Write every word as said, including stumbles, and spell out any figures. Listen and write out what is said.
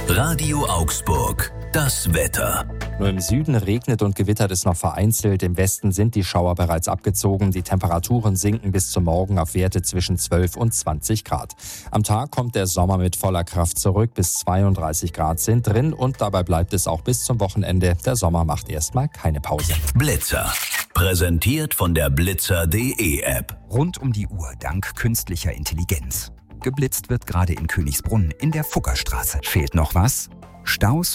Radio Augsburg, das Wetter. Nur im Süden regnet und gewittert es noch vereinzelt. Im Westen sind die Schauer bereits abgezogen. Die Temperaturen sinken bis zum Morgen auf Werte zwischen zwölf und zwanzig Grad. Am Tag kommt der Sommer mit voller Kraft zurück. Bis zweiunddreißig Grad sind drin und dabei bleibt es auch bis zum Wochenende. Der Sommer macht erstmal keine Pause. Blitzer. Präsentiert von der blitzer punkt de App. Rund um die Uhr dank künstlicher Intelligenz. Geblitzt wird gerade in Königsbrunn in der Fuggerstraße. Fehlt noch was? Staus